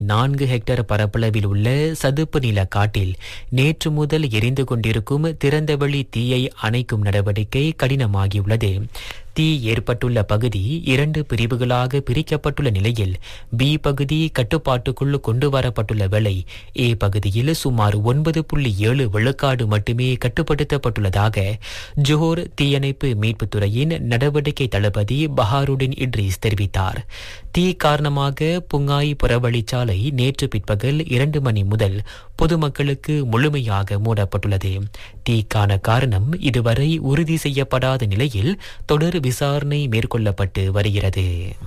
4 hectare பரப்பளவில் உள்ள சதுப்பு நில காட்டில் நேற்று முதல் எரிந்து கொண்டிருக்கும் திறந்தவெளி தீயை அணைக்கும் நடவடிக்கை கடினமாகியுள்ளது. தீ ஏற்பட்டுள்ள பகுதி 2 பிரிவுகளாக பிரிக்கப்பட்டுள்ள நிலையில் பி பகுதி கட்டுப்பாட்டுக்குள் கொண்டு வரப்பட்டுள்ள வேளை ஏ பகுதியில் சுமார் 9.7 விழுக்காடு மட்டுமே கட்டுப்படுத்தப்பட்டுள்ளதாக ஜோஹர் தீயணைப்பு மீட்புத் துறையின் நடவடிக்கை தளபதி பஹாருடின் இட்ரிஸ் தெரிவித்தார். தீ காரணமாக புங்காய் புறவழிச்சாலை நேற்று பிற்பகல் 2 மணி முதல் பொதுமக்களுக்கு முழுமையாக மூடப்பட்டுள்ளது. தீக்கான காரணம் இதுவரை உறுதி செய்யப்படாத நிலையில் தொடர் விசாரணை மேற்கொள்ளப்பட்டு வருகிறது.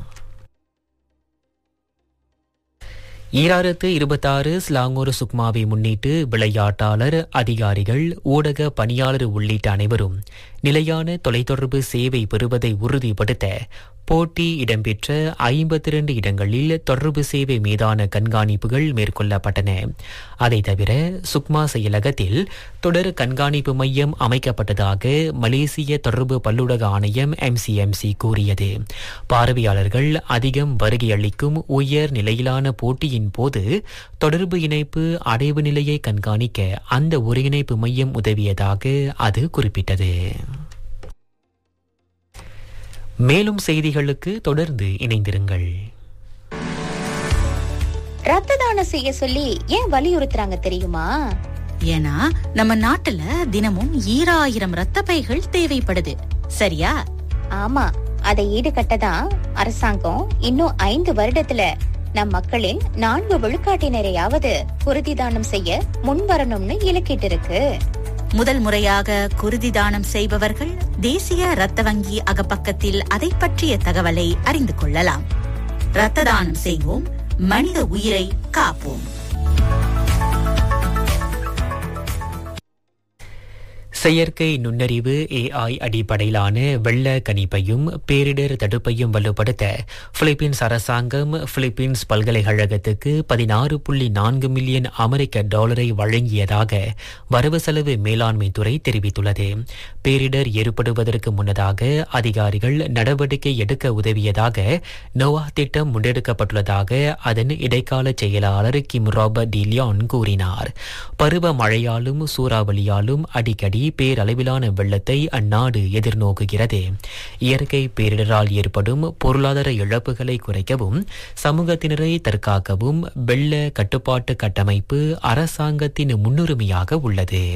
2026 ஸ்லாங்கூர் சுக்மாவை முன்னிட்டு விளையாட்டாளர், அதிகாரிகள், ஊடக பணியாளர் உள்ளிட்ட அனைவரும் நிலையான தொலைத்தொடர்பு சேவை பெறுவதை உறுதிப்படுத்த போட்டி இடம்பெற்ற 52 இடங்களில் தொடர்பு சேவை மீதான கண்காணிப்புகள் மேற்கொள்ளப்பட்டன. அதைத் தவிர சுக்மா செயலகத்தில் தொடர் கண்காணிப்பு மையம் அமைக்கப்பட்டதாக மலேசிய தொடர்பு பல்லுலக ஆணையம் MCMC கூறியது. பார்வையாளர்கள் அதிகம் வருகை அளிக்கும் உயர் நிலையிலான போட்டியின் போது தொடர்பு இணைப்பு அடைவு நிலையை கண்காணிக்க அந்த ஒருங்கிணைப்பு மையம் உதவியதாக அது குறிப்பிட்டது. மேலும் செய்திகளுக்கு தொடர்ந்து இணைந்திருங்கள். ரத்த தானம் செய்ய சொல்லி ஏன் வலியுறுத்துறாங்க தெரியுமா? ஏன்னா நம்ம நாட்டுல தினமும் 1000 ரத்த பைகள் தேவைப்படுது. சரியா? ஆமா, அதை ஈடுகட்டதான் அரசாங்கம் இன்னும் 5 வருடத்துல நம் மக்களின் 4 விழுக்காட்டினரையாவது குருதி தானம் செய்ய முன்வரணும்னு இலக்கிட்டு இருக்கு. முதல் முறையாக குருதி தானம் செய்பவர்கள் தேசிய இரத்த வங்கி அகப்பக்கத்தில் அதை பற்றிய தகவலை அறிந்து கொள்ளலாம். இரத்த தானம் செய்வோம், மனித உயிரை காப்போம். செயற்கை நுண்ணறிவு AI அடிப்படையிலான வெள்ள கணிப்பையும் பேரிடர் தடுப்பையும் வலுப்படுத்த பிலிப்பீன்ஸ் அரசாங்கம் பிலிப்பீன்ஸ் பல்கலைக்கழகத்துக்கு 16.4 மில்லியன் அமெரிக்க டாலரை வழங்கியதாக வரவு செலவு மேலாண்மை துறை தெரிவித்துள்ளது. பேரிடர் ஏற்படுவதற்கு முன்னதாக அதிகாரிகள் நடவடிக்கை எடுக்க உதவியதாக நோவா திட்டம் முன்னெடுக்கப்பட்டுள்ளதாக அதன் இடைக்கால செயலாளர் கிம் ராபர்ட் டிலியான் கூறினார். பருவ மழையாலும் சூறாவளியாலும் அடிக்கடி பேரளவிலான வெள்ளத்தை அந்நாடு எதிர்நோக்குகிறது. இயற்கை பேரிடரால் ஏற்படும் பொருளாதார இழப்புகளை குறைக்கவும் சமூகத்தினரை தற்காக்கவும் வெள்ள கட்டுப்பாட்டு கட்டமைப்பு அரசாங்கத்தின் முன்னுரிமையாக உள்ளது.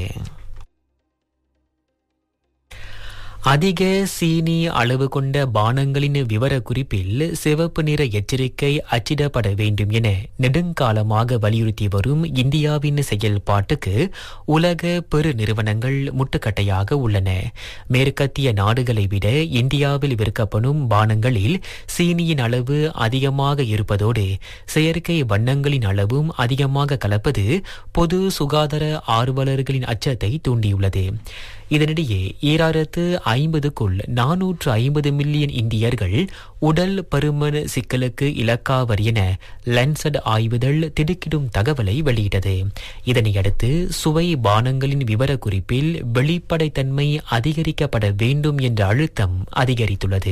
அதிக சீனி அளவு கொண்ட பானங்களின் விவரக்குறிப்பில் சிவப்பு நிற எச்சரிக்கை அச்சிடப்பட வேண்டும் என நெடுங்காலமாக வலியுறுத்தி வரும் இந்தியாவின் செயல்பாட்டுக்கு உலக பெரு நிறுவனங்கள் முட்டுக்கட்டையாக உள்ளன. மேற்கத்திய நாடுகளை விட இந்தியாவில் விற்கப்படும் பானங்களில் சீனியின் அளவு அதிகமாக இருப்பதோடு செயற்கை வண்ணங்களின் அளவும் அதிகமாக கலப்பது பொது சுகாதார ஆர்வலர்களின் அச்சத்தை தூண்டியுள்ளது. இதனிடையே 2050க்குள் 450 மில்லியன் இந்தியர்கள் உடல் பருமன் சிக்கலுக்கு இலக்காவர் என லென்சட் ஆய்வுதழ் திடுக்கிடும் தகவலை வெளியிட்டது. இதனையடுத்து சுவை பானங்களின் விவரக்குறிப்பில் வெளிப்படைத்தன்மை அதிகரிக்கப்பட வேண்டும் என்ற அழுத்தம் அதிகரித்துள்ளது.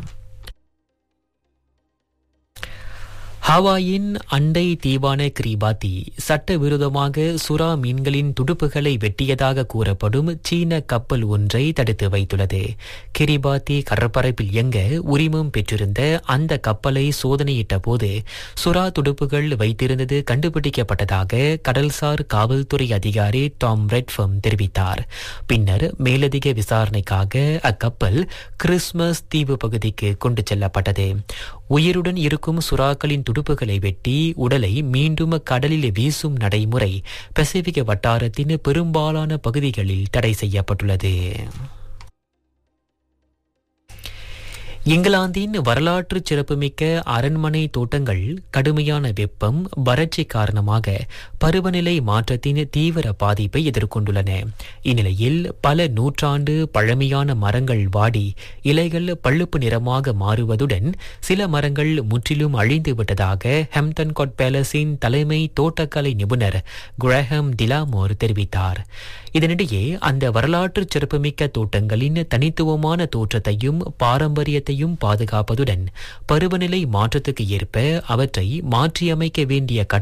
ஹவாயின் அண்டை தீவான கிரிபாத்தி சட்டவிரோதமாக சுறா மீன்களின் துடுப்புகளை வெட்டியதாக கூறப்படும் சீன கப்பல் ஒன்றை தடுத்து வைத்துள்ளது. கிரிபாத்தி கடற்பரப்பில் இயங்க உரிமம் பெற்றிருந்த அந்த கப்பலை சோதனையிட்ட போது சுறா துடுப்புகள் வைத்திருந்தது கண்டுபிடிக்கப்பட்டதாக கடல்சார் காவல்துறை அதிகாரி டாம் ரெட்ஃபம் தெரிவித்தார். பின்னர் மேலதிக விசாரணைக்காக அக்கப்பல் கிறிஸ்மஸ் தீவு பகுதிக்கு கொண்டு செல்லப்பட்டது. உயிருடன் இருக்கும் சுறாக்களின் துடுப்புகளை வெட்டி உடலை மீண்டும் கடலில் வீசும் நடைமுறை பசிபிக் வட்டாரத்தின் பெரும்பாலான பகுதிகளில் தடை செய்யப்பட்டுள்ளது. இங்கிலாந்தின் வரலாற்று சிறப்புமிக்க அரண்மனை தோட்டங்கள் கடுமையான வெப்பம், வறட்சி காரணமாக பருவநிலை மாற்றத்தின் தீவிர பாதிப்பை எதிர்கொண்டுள்ளன. இந்நிலையில் பல நூற்றாண்டு பழமையான மரங்கள் வாடி இலைகள் பழுப்பு நிறமாக மாறுவதுடன் சில மரங்கள் முற்றிலும் அழிந்து விட்டதாக ஹாம்ப்டன் கோர்ட் பேலஸின் தலைமை தோட்டக்கலை நிபுணர் கிரஹாம் டிலாமோர் தெரிவித்தார். இதனிடையே அந்த வரலாற்று சிறப்புமிக்க தோட்டங்களின் தனித்துவமான தோற்றத்தையும் பாரம்பரியத்தை வளத்தையும் பாதுகாப்பதுடன் பருவநிலை மாற்றத்துக்கு ஏற்ப அவற்றை மாற்றியமைக்க வேண்டிய